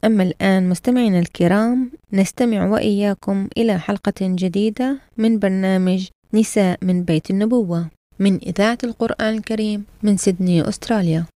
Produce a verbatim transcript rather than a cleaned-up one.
أما الآن مستمعينا الكرام، نستمع وإياكم إلى حلقة جديدة من برنامج نساء من بيت النبوة من إذاعة القرآن الكريم من سيدني، أستراليا.